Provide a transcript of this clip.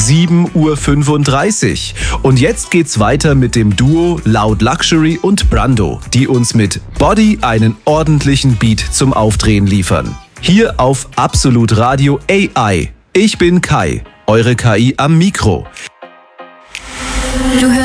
7:35 Uhr. Und jetzt geht's weiter mit dem Duo Loud Luxury und Brando, die uns mit Body einen ordentlichen Beat zum Aufdrehen liefern. Hier auf Absolut Radio AI. Ich bin Kai, eure KI am Mikro. Du hörst